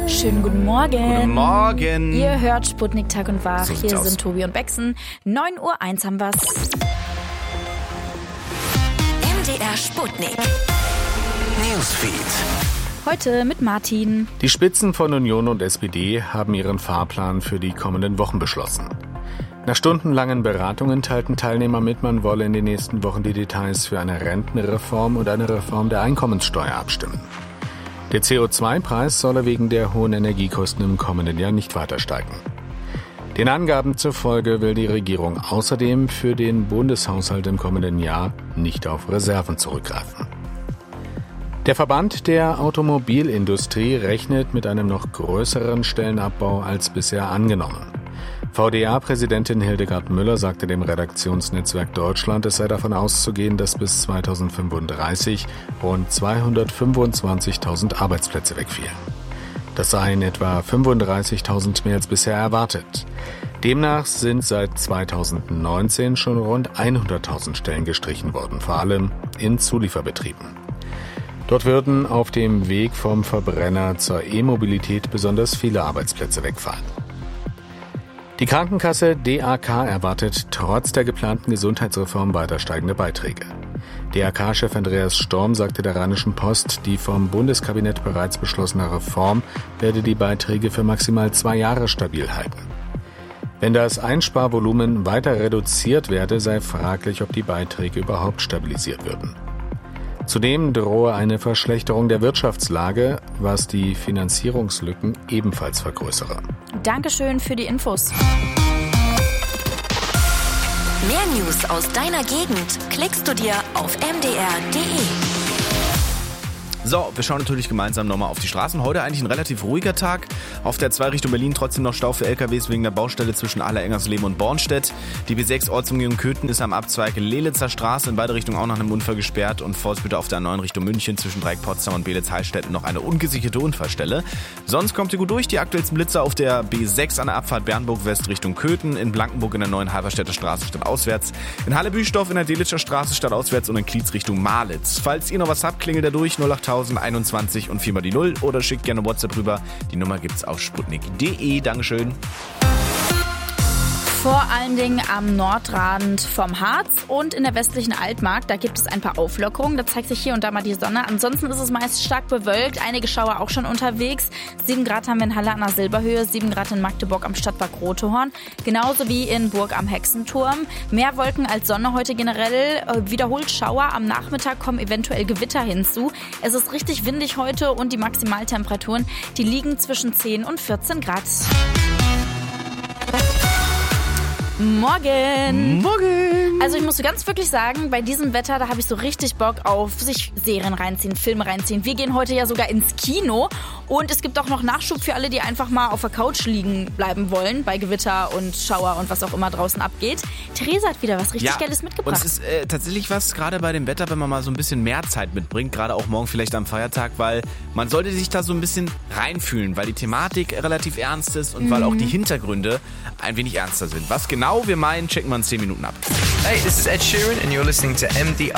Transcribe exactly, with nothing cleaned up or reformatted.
Schönen guten Morgen. Guten Morgen. Ihr hört Sputnik Tag und Wach. So Hier aus. sind Tobi und Bexen. neun Uhr eins haben wir's. M D R Sputnik. Newsfeed. Heute mit Martin. Die Spitzen von Union und S P D haben ihren Fahrplan für die kommenden Wochen beschlossen. Nach stundenlangen Beratungen teilten Teilnehmer mit, man wolle in den nächsten Wochen die Details für eine Rentenreform und eine Reform der Einkommenssteuer abstimmen. Der C O zwei Preis solle wegen der hohen Energiekosten im kommenden Jahr nicht weiter steigen. Den Angaben zufolge will die Regierung außerdem für den Bundeshaushalt im kommenden Jahr nicht auf Reserven zurückgreifen. Der Verband der Automobilindustrie rechnet mit einem noch größeren Stellenabbau als bisher angenommen. V D A-Präsidentin Hildegard Müller sagte dem Redaktionsnetzwerk Deutschland, es sei davon auszugehen, dass bis zweitausendfünfunddreißig rund zweihundertfünfundzwanzigtausend Arbeitsplätze wegfielen. Das seien etwa fünfunddreißigtausend mehr als bisher erwartet. Demnach sind seit zweitausendneunzehn schon rund hunderttausend Stellen gestrichen worden, vor allem in Zulieferbetrieben. Dort würden auf dem Weg vom Verbrenner zur E-Mobilität besonders viele Arbeitsplätze wegfallen. Die Krankenkasse D A K erwartet trotz der geplanten Gesundheitsreform weiter steigende Beiträge. D A K-Chef Andreas Storm sagte der Rheinischen Post, die vom Bundeskabinett bereits beschlossene Reform werde die Beiträge für maximal zwei Jahre stabil halten. Wenn das Einsparvolumen weiter reduziert werde, sei fraglich, ob die Beiträge überhaupt stabilisiert würden. Zudem drohe eine Verschlechterung der Wirtschaftslage, was die Finanzierungslücken ebenfalls vergrößere. Dankeschön für die Infos. Mehr News aus deiner Gegend klickst du dir auf m d r punkt d e. So, wir schauen natürlich gemeinsam nochmal auf die Straßen. Heute eigentlich ein relativ ruhiger Tag. Auf der zwei Richtung Berlin trotzdem noch Stau für L K Ws wegen der Baustelle zwischen Aller-Engersleben und Bornstedt. Die B sechs Ortsumgehung Köthen ist am Abzweig Lelitzer Straße in beide Richtungen auch nach einem Unfall gesperrt. Und Vorsicht bitte auf der neun Richtung München zwischen Dreieck Potsdam und Beelitz-Heilstätten noch eine ungesicherte Unfallstelle. Sonst kommt ihr gut durch. Die aktuellsten Blitzer auf der B sechs an der Abfahrt Bernburg West Richtung Köthen, in Blankenburg in der neuen Halberstädter Straße stadtauswärts, in Halle-Büstorf in der Delitscher Straße stadtauswärts und in Klietz Richtung Malitz. Falls ihr noch was habt, klingelt da durch null acht einundzwanzig und viermal die Null oder schickt gerne WhatsApp rüber. Die Nummer gibt's auf sputnik punkt d e. Dankeschön. Vor allen Dingen am Nordrand vom Harz und in der westlichen Altmark. Da gibt es ein paar Auflockerungen. Da zeigt sich hier und da mal die Sonne. Ansonsten ist es meist stark bewölkt. Einige Schauer auch schon unterwegs. sieben Grad haben wir in Halle an der Silberhöhe, sieben Grad in Magdeburg am Stadtpark Rotehorn. Genauso wie in Burg am Hexenturm. Mehr Wolken als Sonne heute generell. Wiederholt Schauer. Am Nachmittag kommen eventuell Gewitter hinzu. Es ist richtig windig heute und die Maximaltemperaturen, die liegen zwischen zehn und vierzehn Grad. Morgen. Morgen. Also ich muss ganz wirklich sagen, bei diesem Wetter, da habe ich so richtig Bock auf sich Serien reinziehen, Filme reinziehen. Wir gehen heute ja sogar ins Kino und es gibt auch noch Nachschub für alle, die einfach mal auf der Couch liegen bleiben wollen, bei Gewitter und Schauer und was auch immer draußen abgeht. Theresa hat wieder was richtig ja, Geiles mitgebracht. Und es ist äh, tatsächlich was, gerade bei dem Wetter, wenn man mal so ein bisschen mehr Zeit mitbringt, gerade auch morgen vielleicht am Feiertag, weil man sollte sich da so ein bisschen reinfühlen, weil die Thematik relativ ernst ist und mhm. weil auch die Hintergründe ein wenig ernster sind. Was genau wir meinen, checken wir in zehn Minuten ab. Hey, this is Ed Sheeran and you're listening to M D